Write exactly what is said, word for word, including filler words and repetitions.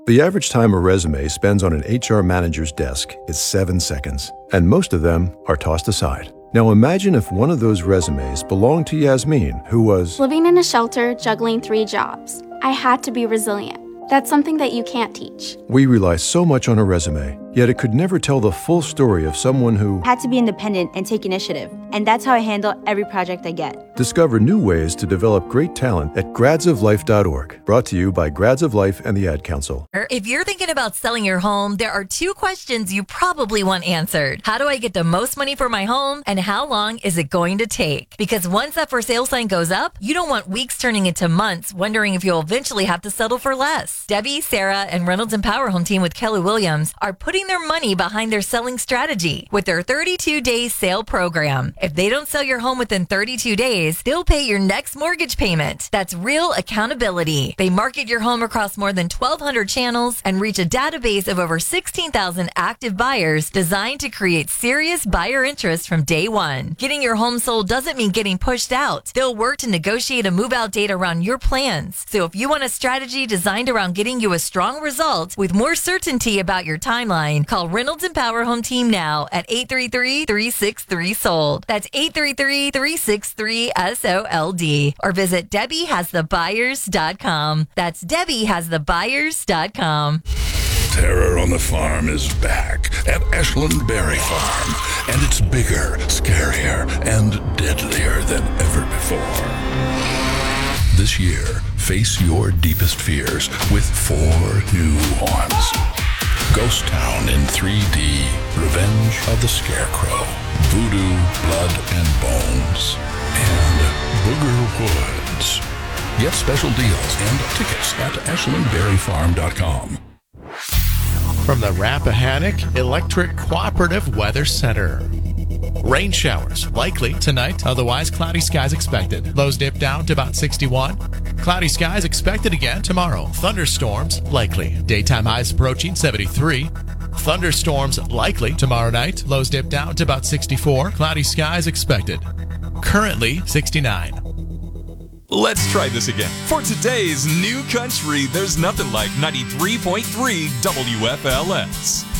The average time a resume spends on an H R manager's desk is seven seconds, and most of them are tossed aside. Now imagine if one of those resumes belonged to Yasmin, who was living in a shelter, juggling three jobs. I had to be resilient. That's something that you can't teach. We rely so much on a resume, yet it could never tell the full story of someone who had to be independent and take initiative. And that's how I handle every project I get. Discover new ways to develop great talent at grads of life dot org. Brought to you by Grads of Life and the Ad Council. If you're thinking about selling your home, there are two questions you probably want answered. How do I get the most money for my home? And how long is it going to take? Because once that for sale sign goes up, you don't want weeks turning into months wondering if you'll eventually have to settle for less. Debbie, Sarah, and Reynolds and Power Home team with Kelly Williams are putting their money behind their selling strategy with their thirty-two day sale program. If they don't sell your home within thirty-two days, they'll pay your next mortgage payment. That's real accountability. They market your home across more than twelve hundred channels and reach a database of over sixteen thousand active buyers designed to create serious buyer interest from day one. Getting your home sold doesn't mean getting pushed out. They'll work to negotiate a move-out date around your plans. So if you want a strategy designed around getting you a strong result with more certainty about your timeline, call Reynolds and Power Home Team now at eight three three, three six three, sold. That's eight three three, three six three, S O L D. Or visit Debbie Has The Buyers dot com. That's Debbie Has The Buyers dot com. Terror on the Farm is back at Ashland Berry Farm, and it's bigger, scarier, and deadlier than ever before. This year, face your deepest fears with four new ones. Ghost Town in three D, Revenge of the Scarecrow, Voodoo, Blood and Bones, and Booger Woods. Get special deals and tickets at ashland berry farm dot com. From the Rappahannock Electric Cooperative Weather Center. Rain showers likely tonight, otherwise cloudy skies expected. Lows dip down to about sixty-one. Cloudy skies expected again tomorrow. Thunderstorms likely. Daytime highs approaching seventy-three. Thunderstorms likely tomorrow night. Lows dip down to about sixty-four. Cloudy skies expected. Currently sixty-nine. Let's try this again. For today's new country, there's nothing like ninety-three point three W F L S.